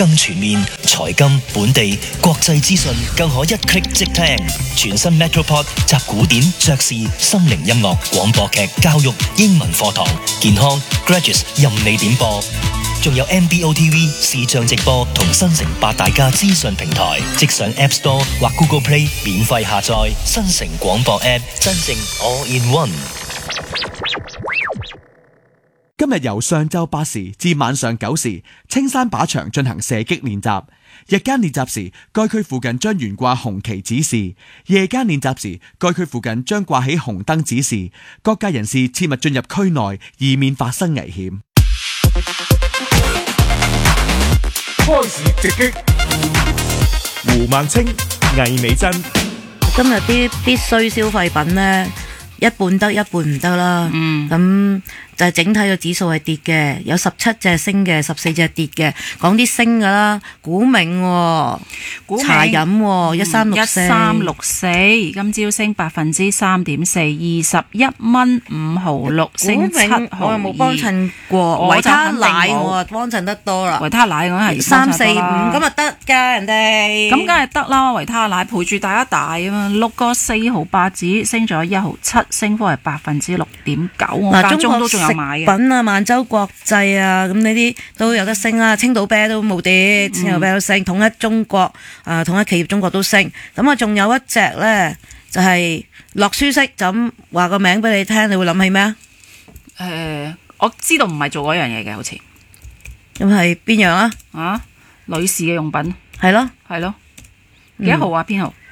更全面，財金、本地、國際資訊更可一 click 即聽。全新 Metropod 集古典、爵士、心靈音樂、廣播劇、教育、英文課堂、健康、Graduates 任你點播。仲有 MBO TV 視像直播同新城8大家資訊平台，即上 App Store 或 Google Play 免費下載新城廣播 App， 真正 All in One。 今日由上晝8時至晚上9時，青山靶場進行射擊練習。日間練習時，該區附近將懸掛紅旗指示；夜間練習時，該區附近將掛起紅燈指示。各界人士切勿進入區內，以免發生危險。 開始直擊，胡孟青、魏美珍。 今日啲必須消費品呢，一半得一半唔得啦。咁就係整體嘅指數係跌嘅，有17隻升嘅，14隻跌嘅。講啲升㗎啦，古茗茶飲 1364，今朝升3.4%，21蚊5毫6，升7毫2。 我又冇幫襯過，維他奶我啊幫襯得多啦。 維他奶我係 3、4、5，今日得㗎人哋。 咁梗係得啦，維他奶陪住大家大啊嘛，6個4毫8子，升咗1毫7，升幅係6.9%。我間中都仲有買嘅。 品啊，萬洲國際啊，咁呢啲都有得升啦。青島啤都冇跌，青島啤都升，統一中國統一企業中國都升。咁啊，仲有一隻咧，就係樂舒適，就咁話個名俾你聽，你會諗起咩啊？ 我知道唔係做嗰樣嘢嘅，好似咁係邊樣啊？ 女士嘅用品係咯， 幾多號啊？編號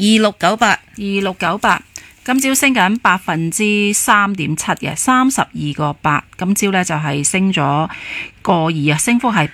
2698。 今朝升緊3.7%嘅，32個8。今朝咧就係升咗個2啊，升幅係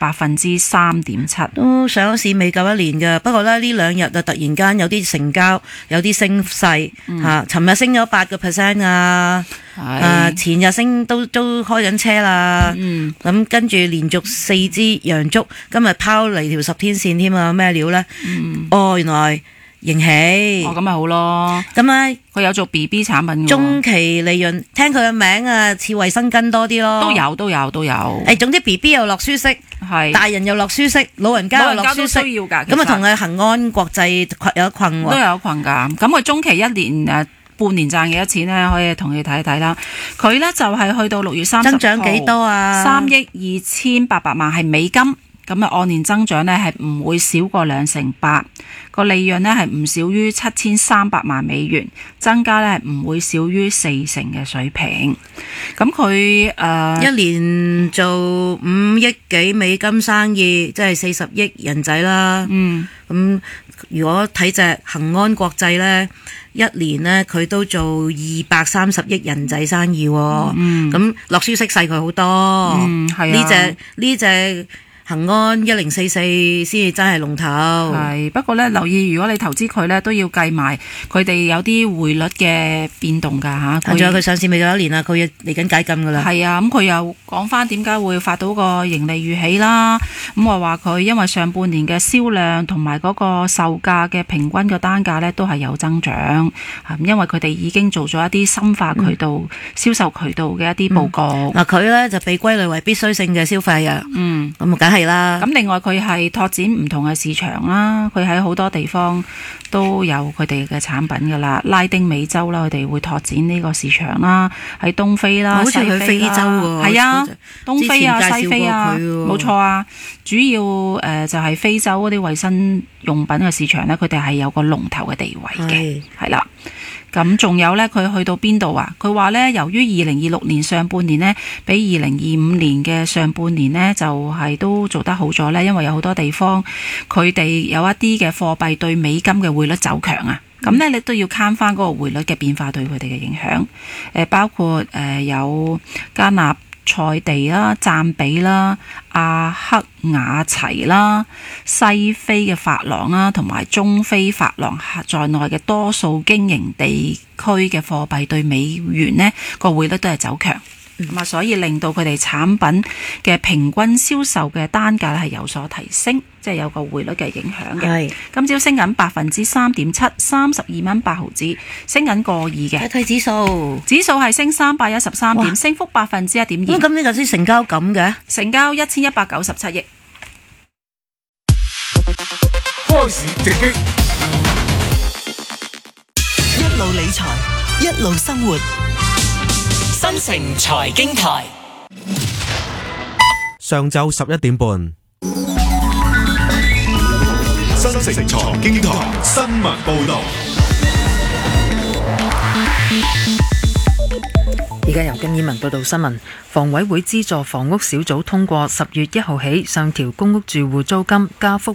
3.7%。 都上咗市未夠一年嘅，不過咧呢兩日就突然間有啲成交，有啲升勢嚇。尋日升咗8%啊，前日升都開緊車啦。咁跟住連續4支陽燭，今日拋嚟條10天線添啊！咩料咧？原來盈喜， 咁咪好咯。 咁啊， 佢有做 BB 產品嘅， 中期利潤，聽佢嘅名啊，似衛生巾多啲咯。 都有。 總之 BB 又樂舒適，係大人又樂舒適，老人家又樂舒適， 需要㗎。 咁啊，同佢恒安國際有一群喎， 都有一群㗎。咁佢中期1年半年賺幾多錢呢？可以同你睇一睇啦。佢呢就係去到6月30號增長幾多啊 ？3億2800萬係美金。咁啊，按年增長呢係唔會少過2.8%，個利潤呢係唔少於7300萬美元，增加呢係唔會少於40%嘅水平。咁佢一年做5億幾美金生意，即係40億人仔啦。咁如果睇隻恒安國際呢，一年呢，佢都做230億人仔生意喎。咁樂舒適細佢好多。呢隻恒安1044先至真係龍頭。 係，不過咧留意，如果你投資佢咧，都要計埋佢哋有啲匯率嘅變動㗎嚇。 仲有佢上市未夠一年啦，佢嚟緊解禁㗎啦。 係啊，咁佢又講翻點解會發到個盈利預喜啦？咁我話佢因為上半年嘅銷量同埋嗰個售價嘅平均嘅單價咧都係有增長。因為佢哋已經做咗一啲深化渠道、銷售渠道嘅一啲報告。 嗱，佢咧就被歸類為必須性嘅消費啊。咁梗係啦。 咁另外佢係拓展唔同嘅市場啦，佢喺好多地方都有佢哋嘅產品噶啦，拉丁美洲啦，佢哋會拓展呢個市場啦，喺東非啦、 好似去非洲喎， 係啊，東非啊、西非啊，冇錯啊，主要就係非洲嗰啲衛生用品嘅市場咧，佢哋係有個龍頭嘅地位嘅，係啦。咁仲有呢，佢去到邊度啊？佢話呢，由於2026年上半年呢，比2025年嘅上半年呢，就係都做得好咗呢，因為有好多地方佢哋有一啲嘅貨幣對美金嘅匯率走強啊。咁呢，你都要慳翻嗰個匯率嘅變化對佢哋嘅影響。包括有加納塞地啦、贊比啦、阿克瓦齊啦、西非嘅法郎啦，同埋中非法郎在內嘅多數經營地區嘅貨幣對美元呢個匯率都係走強。咁所以令到佢哋產品嘅平均銷售嘅單價係有所提升，即係有個匯率嘅影響嘅。今朝升緊3.7%， 32蚊8毫子，升緊個2嘅。 睇指數係升313點，升幅1.2%。 咁呢個先成交咁嘅， 成交1197億。 開市直擊， 一路理財，一路生活。新城財經台， 上晝11點半。 新城財經台新聞報道。 而家由金燕文報道新聞。房委會資助房屋小組通過10月1號起上調公屋住戶租金加幅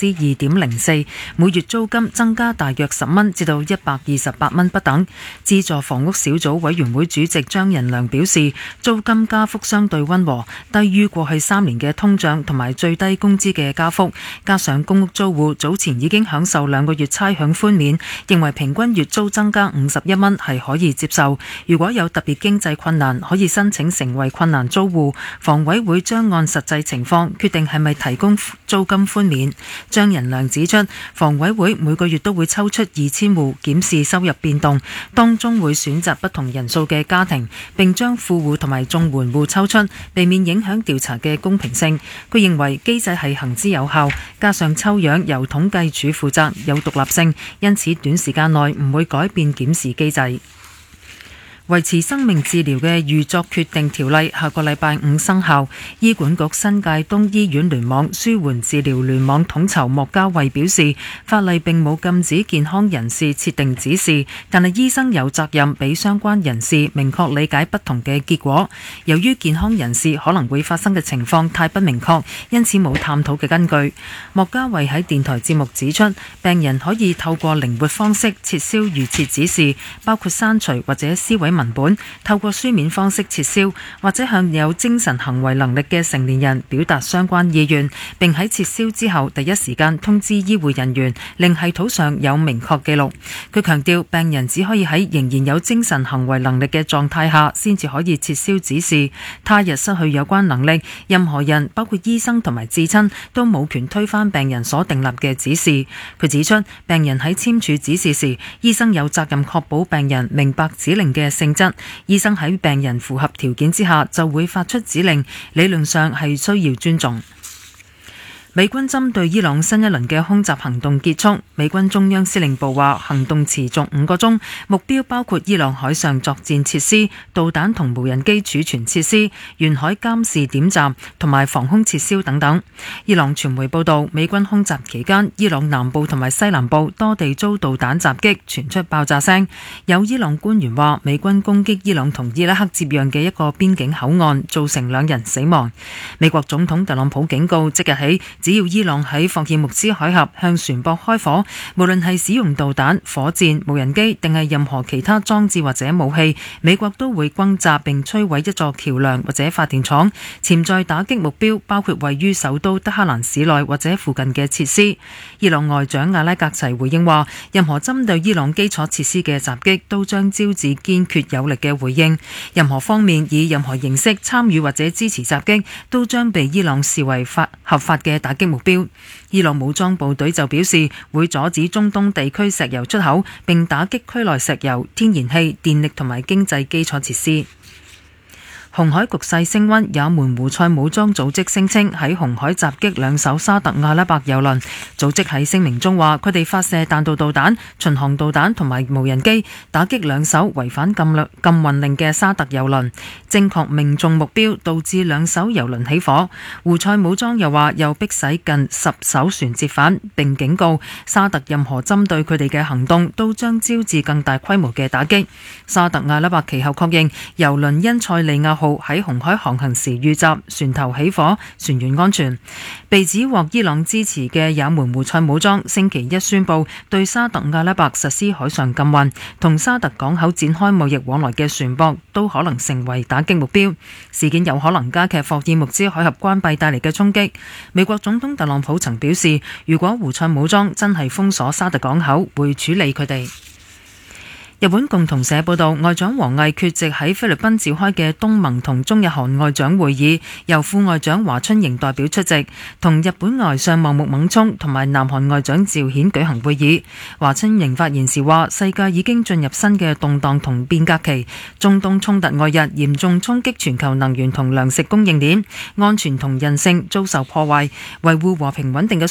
2.04%， 每月租金增加大約10蚊至到128蚊不等。資助房屋小組委員會主席張仁良表示，租金加幅相對溫和，低於過去3年嘅通脹同埋最低工資嘅加幅，加上公屋租戶早前已經享受2個月差餉寬免，認為平均月租增加51蚊係可以接受。如果有特別經濟困難，可以申請成為困難租戶，房委會將按實際情況決定係咪提供租金寬免。張仁良指出，房委會每個月都會抽出2000戶檢視收入變動，當中會選擇不同人數嘅家庭，並將富戶同埋綜援戶抽出，避免影響調查嘅公平性。佢認為機制係行之有效，加上抽樣由統計處負責，有獨立性，因此短時間內唔會改變檢視機制。維持生命治療嘅預作決定條例下個禮拜5生效。醫管局新界東醫院聯網舒緩治療聯網統籌莫家慧表示，法例並冇禁止健康人士設定指示，但係醫生有責任俾相關人士明確理解不同嘅結果。由於健康人士可能會發生嘅情況太不明確，因此冇探討嘅根據。莫家慧喺電台節目指出，病人可以透過靈活方式撤銷預設指示，包括刪除或者撕毀文本，透過書面方式撤銷，或者向有精神行為能力嘅成年人表達相關意願，並喺撤銷之後第一時間通知醫護人員，令系統上有明確記錄。佢強調，病人只可以喺仍然有精神行為能力嘅狀態下，先至可以撤銷指示。他日失去有關能力，任何人包括醫生同埋至親都冇權推翻病人所訂立嘅指示。佢指出，病人喺簽署指示時，醫生有責任確保病人明白指令嘅性質。醫生喺病人符合條件之下就會發出指令，理論上係需要尊重。美軍針對伊朗新一輪嘅空襲行動結束，美軍中央司令部話行動持續5個鐘，目標包括伊朗海上作戰設施、導彈同無人機儲存設施、沿海監視點站同埋防空撤銷等等。伊朗傳媒報道，美軍空襲期間，伊朗南部同埋西南部多地遭導彈襲擊，傳出爆炸聲。有伊朗官員話，美軍攻擊伊朗同伊拉克接壤嘅一個邊境口岸，造成2人死亡。美國總統特朗普警告，即日起，只要伊朗喺霍爾木茲海峽向船舶開火，無論係使用導彈、火箭、無人機定係任何其他裝置或者武器，美國都會轟炸並摧毀一座橋梁或者發電廠。潛在打擊目標包括位於首都德黑蘭市內或者附近嘅設施。伊朗外長阿拉格齊回應話，任何針對伊朗基礎設施嘅襲擊都將招致堅決有力嘅回應。任何方面以任何形式參與或者支持襲擊，都將被伊朗視為合法嘅打擊目標。伊朗武裝部隊就表示會阻止中東地區石油出口，並打擊區內石油、天然氣、電力同埋經濟基礎設施。紅海局勢升溫，也門胡塞武裝組織聲稱喺紅海襲擊2艘沙特阿拉伯郵輪。組織喺聲明中話，佢哋發射彈道導彈、巡航導彈同埋無人機，打擊2艘違反禁運令嘅沙特郵輪，正確命中目標，導致2艘郵輪起火。胡塞武裝又話，又迫使近10艘船折返，並警告沙特任何針對佢哋嘅行動都將招致更大規模嘅打擊。沙特阿拉伯其後確認，郵輪因塞利亞號喺紅海航行時遇襲，船頭起火，船員安全。被指獲伊朗支持嘅也門胡塞武裝星期一宣布對沙特阿拉伯實施海上禁運，同沙特港口展開貿易往來嘅船舶都可能成為打擊目標。事件有可能加劇霍爾木茲海峽關閉帶嚟嘅衝擊。美國總統特朗普曾表示，如果胡塞武裝真係封鎖沙特港口，會處理佢哋。日本共同社報道，外長王毅缺席喺菲律賓召開嘅東盟同中日韓外長會議，由副外長華春瑩代表出席，同日本外相茂木猛充同埋南韓外長趙顯舉行會議。華春瑩發言時話，世界已經進入新嘅動盪同變革期，中東衝突外日嚴重衝擊全球能源同糧食供應鏈，安全同韌性遭受破壞，維護和平穩定嘅